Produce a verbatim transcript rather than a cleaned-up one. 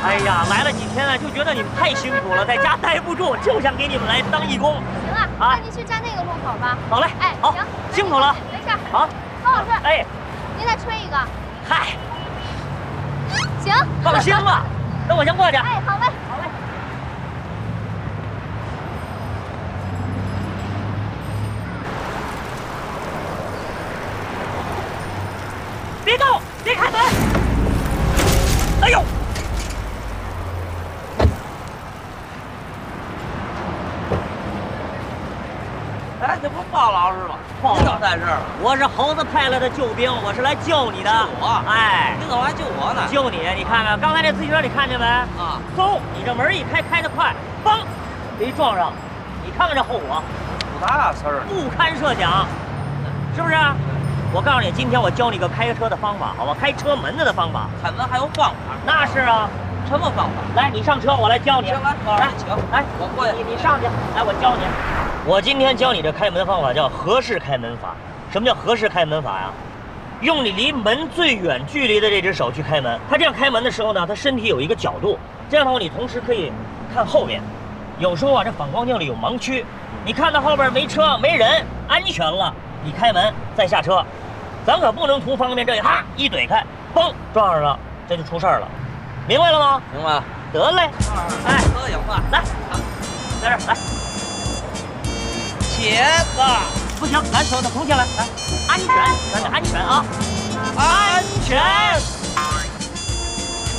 哎呀，来了几天了，就觉得你们太辛苦了，在家待不住，就想给你们来当义工。 行啊，那您去站那个路口吧。 好嘞， 哎， 好， 行， 辛苦了。 没事。 好， 高老师， 哎， 您再吹一个。 嗨， 行， 放心吧，那我先过去。 哎，好嘞， 好嘞。别动，别开门！哎呦！ 哎，这不鲍老师吗？ 鲍您怎么在这儿？ 我是猴子派来的救兵，我是来救你的。 救我？ 哎， 你怎么还救我呢？ 救你！你看看刚才那自行车，你看见没？ 啊， 嗖！你这门一开，开得快，嘣，给撞上。你看看这后果， 不大事儿， 不堪设想，是不是？我告诉你，今天我教你个开车的方法，好吧？开车门子的方法。 开门还有方法？ 那是啊。 什么方法？ 来，你上车，我来教你。 行，来，来，请， 来， 我过去。 你你上去，来，我教你。我今天教你这开门方法叫合适开门法。什么叫合适开门法呀？用你离门最远距离的这只手去开门。它这样开门的时候呢，它身体有一个角度，这样的话你同时可以看后面。有时候啊，这反光镜里有盲区，你看到后边没车没人，安全了，你开门再下车。咱可不能图方便，这一哈一怼开，嘣撞上了，这就出事儿了。明白了吗？ 明白了。 得嘞， 哎，合影吧， 来，在这儿来。 茄子， 不行，咱手得空下来，来，安全，咱得安全啊， 安全。